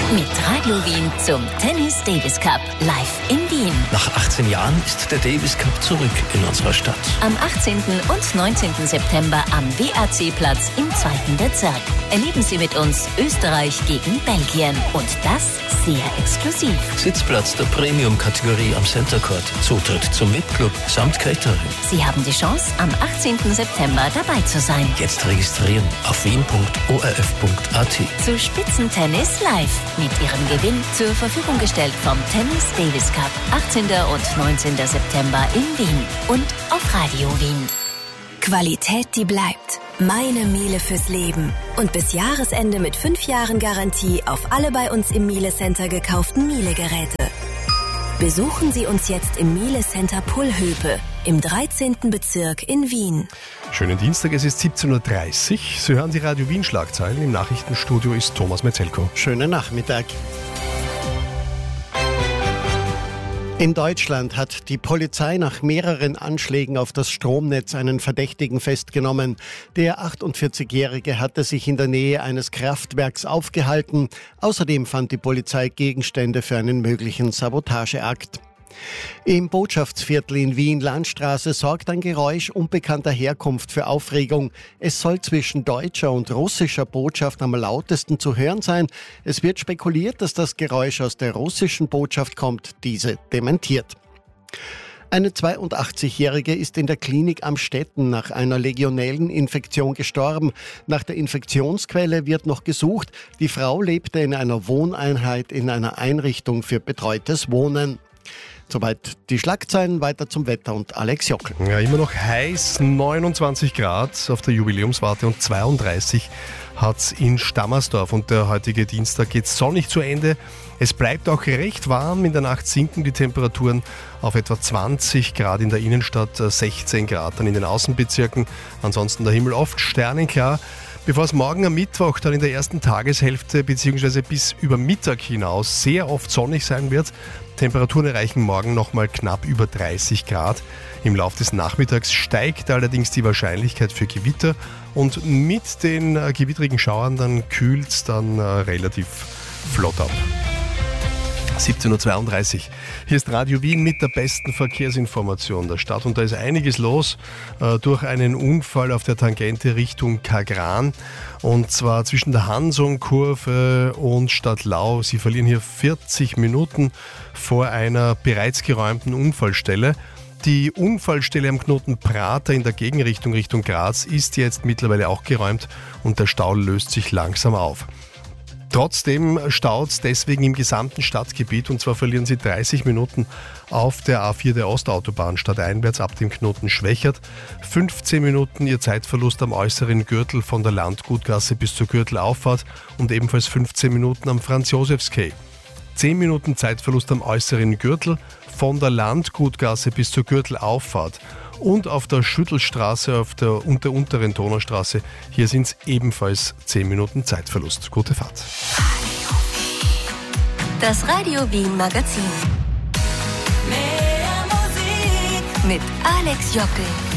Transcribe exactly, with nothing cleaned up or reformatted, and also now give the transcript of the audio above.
Mit Radio Wien zum Tennis Davis Cup live in Wien. Nach achtzehn Jahren ist der Davis Cup zurück in unserer Stadt. Am achtzehnten und neunzehnten September am W A C-Platz im zweiten Bezirk. Erleben Sie mit uns Österreich gegen Belgien. Und das sehr exklusiv. Sitzplatz der Premium-Kategorie am Center Court. Zutritt zum V I P-Club samt Catering. Sie haben die Chance, am achtzehnten September dabei zu sein. Jetzt registrieren auf wien punkt o r f punkt a t. Zu Spitzentennis live. Mit Ihrem Gewinn zur Verfügung gestellt vom Tennis Davis Cup. achtzehnten und neunzehnten September in Wien und auf Radio Wien. Qualität, die bleibt. Meine Miele fürs Leben. Und bis Jahresende mit fünf Jahren Garantie auf alle bei uns im Miele Center gekauften Miele-Geräte. Besuchen Sie uns jetzt im Miele Center Pullhöpe im dreizehnten Bezirk in Wien. Schönen Dienstag, es ist siebzehn Uhr dreißig. Sie hören die Radio Wien Schlagzeilen. Im Nachrichtenstudio ist Thomas Metzelko. Schönen Nachmittag. In Deutschland hat die Polizei nach mehreren Anschlägen auf das Stromnetz einen Verdächtigen festgenommen. Der achtundvierzigjährige hatte sich in der Nähe eines Kraftwerks aufgehalten. Außerdem fand die Polizei Gegenstände für einen möglichen Sabotageakt. Im Botschaftsviertel in Wien-Landstraße sorgt ein Geräusch unbekannter Herkunft für Aufregung. Es soll zwischen deutscher und russischer Botschaft am lautesten zu hören sein. Es wird spekuliert, dass das Geräusch aus der russischen Botschaft kommt. Diese dementiert. Eine zweiundachtzigjährige ist in der Klinik Amstetten nach einer Legionelleninfektion gestorben. Nach der Infektionsquelle wird noch gesucht. Die Frau lebte in einer Wohneinheit in einer Einrichtung für betreutes Wohnen. Soweit die Schlagzeilen, weiter zum Wetter und Alex Jockel. Ja, immer noch heiß, neunundzwanzig Grad auf der Jubiläumswarte und zweiunddreißig hat es in Stammersdorf. Und der heutige Dienstag geht sonnig zu Ende. Es bleibt auch recht warm. In der Nacht sinken die Temperaturen auf etwa zwanzig Grad in der Innenstadt, sechzehn Grad dann in den Außenbezirken. Ansonsten der Himmel oft sternenklar. Bevor es morgen am Mittwoch dann in der ersten Tageshälfte bzw. bis über Mittag hinaus sehr oft sonnig sein wird. Temperaturen erreichen morgen nochmal knapp über dreißig Grad. Im Laufe des Nachmittags steigt allerdings die Wahrscheinlichkeit für Gewitter und mit den äh, gewittrigen Schauern dann kühlt es dann äh, relativ flott ab. siebzehn Uhr zweiunddreißig. Hier ist Radio Wien mit der besten Verkehrsinformation der Stadt und da ist einiges los äh, durch einen Unfall auf der Tangente Richtung Kagran und zwar zwischen der Hansung-Kurve und Stadtlau. Sie verlieren hier vierzig Minuten vor einer bereits geräumten Unfallstelle. Die Unfallstelle am Knoten Prater in der Gegenrichtung Richtung Graz ist jetzt mittlerweile auch geräumt und der Stau löst sich langsam auf. Trotzdem staut es deswegen im gesamten Stadtgebiet und zwar verlieren Sie dreißig Minuten auf der A vier der Ostautobahn stadteinwärts ab dem Knoten Schwächert, fünfzehn Minuten Ihr Zeitverlust am äußeren Gürtel von der Landgutgasse bis zur Gürtelauffahrt und ebenfalls fünfzehn Minuten am Franz-Josefs-Quai. zehn Minuten Zeitverlust am äußeren Gürtel von der Landgutgasse bis zur Gürtelauffahrt. Und auf der Schüttelstraße, auf der unter unteren Donaustraße, hier sind es ebenfalls zehn Minuten Zeitverlust. Gute Fahrt. Das Radio Wien Magazin. Mehr Musik mit Alex Jockel.